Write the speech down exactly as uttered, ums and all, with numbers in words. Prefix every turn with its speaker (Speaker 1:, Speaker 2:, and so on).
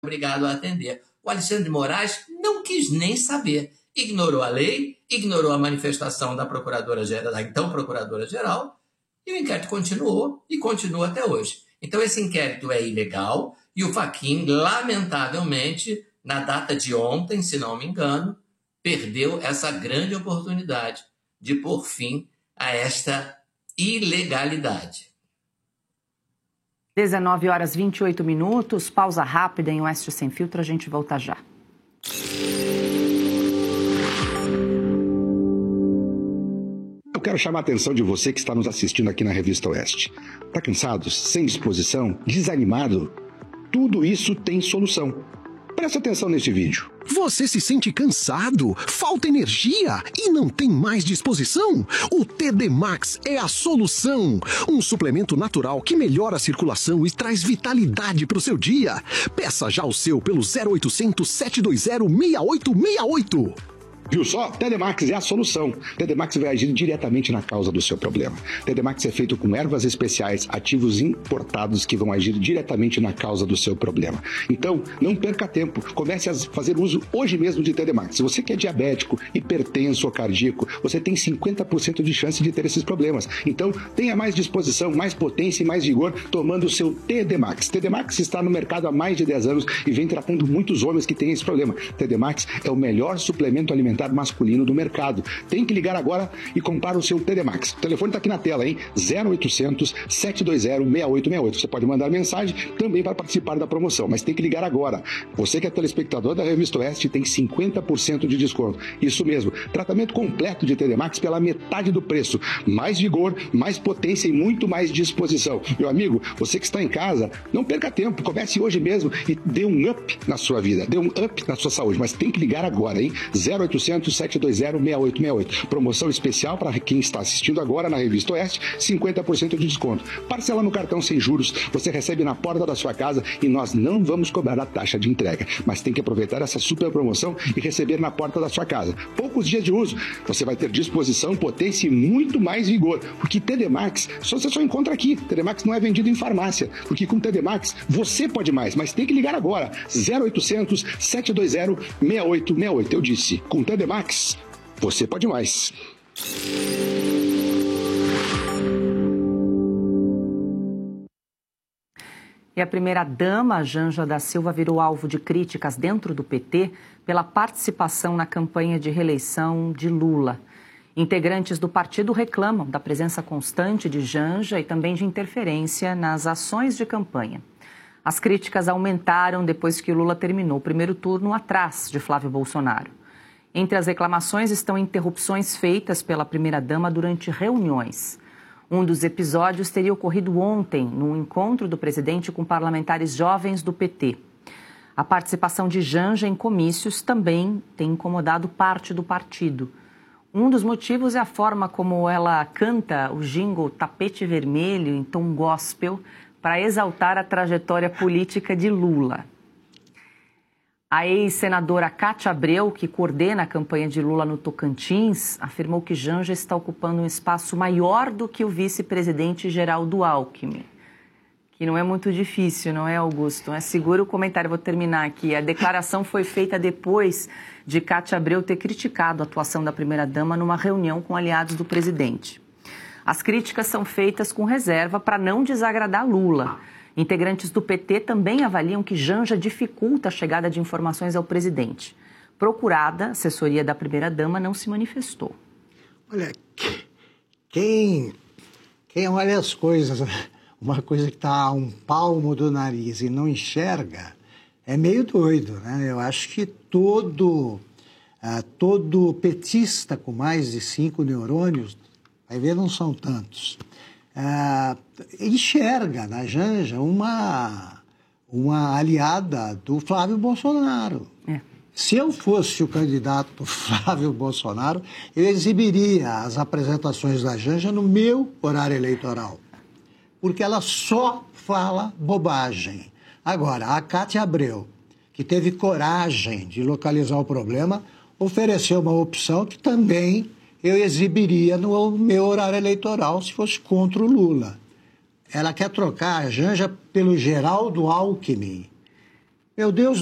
Speaker 1: obrigado a atender. O Alexandre de Moraes não quis nem saber. Ignorou a lei, ignorou a manifestação da procuradora-geral, da então procuradora-geral, e o inquérito continuou e continua até hoje. Então, esse inquérito é ilegal e o Fachin, lamentavelmente, na data de ontem, se não me engano, perdeu essa grande oportunidade de pôr fim a esta ilegalidade.
Speaker 2: dezenove horas e vinte e oito minutos, pausa rápida em Oeste Sem Filtro, a gente volta já.
Speaker 3: Eu quero chamar a atenção de você que está nos assistindo aqui na Revista Oeste. Está cansado, sem disposição, desanimado? Tudo isso tem solução. Presta atenção neste vídeo.
Speaker 4: Você se sente cansado, falta energia e não tem mais disposição? O T D Max é a solução. Um suplemento natural que melhora a circulação e traz vitalidade para o seu dia. Peça já o seu pelo zero oitocentos, sete dois zero, seis oito seis oito.
Speaker 3: Viu só? T D Max é a solução. T D Max vai agir diretamente na causa do seu problema. T D Max é feito com ervas especiais, ativos importados que vão agir diretamente na causa do seu problema. Então, não perca tempo. Comece a fazer uso hoje mesmo de T D Max. Se você que é diabético, hipertenso ou cardíaco, você tem cinquenta por cento de chance de ter esses problemas. Então, tenha mais disposição, mais potência e mais vigor tomando o seu T D Max. T D Max está no mercado há mais de dez anos e vem tratando muitos homens que têm esse problema. T D Max é o melhor suplemento alimentar masculino do mercado. Tem que ligar agora e comprar o seu T D Max. O telefone está aqui na tela, hein? zero oitocentos, sete dois zero, seis oito seis oito. Você pode mandar mensagem também para participar da promoção, mas tem que ligar agora. Você que é telespectador da Revista Oeste tem cinquenta por cento de desconto. Isso mesmo. Tratamento completo de T D Max pela metade do preço. Mais vigor, mais potência e muito mais disposição. Meu amigo, você que está em casa, não perca tempo. Comece hoje mesmo e dê um up na sua vida. Dê um up na sua saúde, mas tem que ligar agora, hein? zero oitocentos, sete dois zero, seis oito seis oito. Promoção especial para quem está assistindo agora na Revista Oeste, cinquenta por cento de desconto. Parcela no cartão sem juros, você recebe na porta da sua casa e nós não vamos cobrar a taxa de entrega. Mas tem que aproveitar essa super promoção e receber na porta da sua casa. Poucos dias de uso, você vai ter disposição, potência e muito mais vigor. Porque T D Max, você só encontra aqui. T D Max não é vendido em farmácia. Porque com T D Max, você pode mais, mas tem que ligar agora. zero oitocentos, sete dois zero, seis oito seis oito. Eu disse, com T D Max, você pode mais.
Speaker 2: E a primeira-dama, Janja da Silva, virou alvo de críticas dentro do P T pela participação na campanha de reeleição de Lula. Integrantes do partido reclamam da presença constante de Janja e também de interferência nas ações de campanha. As críticas aumentaram depois que Lula terminou o primeiro turno atrás de Flávio Bolsonaro. Entre as reclamações estão interrupções feitas pela primeira-dama durante reuniões. Um dos episódios teria ocorrido ontem, num encontro do presidente com parlamentares jovens do P T. A participação de Janja em comícios também tem incomodado parte do partido. Um dos motivos é a forma como ela canta o jingle Tapete Vermelho em tom gospel para exaltar a trajetória política de Lula. A ex-senadora Cátia Abreu, que coordena a campanha de Lula no Tocantins, afirmou que Janja está ocupando um espaço maior do que o vice-presidente Geraldo Alckmin. Que não é muito difícil, não é, Augusto? É seguro o comentário, vou terminar aqui. A declaração foi feita depois de Cátia Abreu ter criticado a atuação da primeira-dama numa reunião com aliados do presidente. As críticas são feitas com reserva para não desagradar Lula. Integrantes do P T também avaliam que Janja dificulta a chegada de informações ao presidente. Procurada, a assessoria da primeira-dama não se manifestou.
Speaker 5: Olha, quem, quem olha as coisas, uma coisa que está a um palmo do nariz e não enxerga, é meio doido, né? Eu acho que todo, uh, todo petista com mais de cinco neurônios, vai ver, não são tantos, Uh, enxerga na Janja uma, uma aliada do Flávio Bolsonaro. É. Se eu fosse o candidato Flávio Bolsonaro, eu exibiria as apresentações da Janja no meu horário eleitoral, porque ela só fala bobagem. Agora, a Cátia Abreu, que teve coragem de localizar o problema, ofereceu uma opção que também eu exibiria no meu horário eleitoral se fosse contra o Lula. Ela quer trocar a Janja pelo Geraldo Alckmin. Meu Deus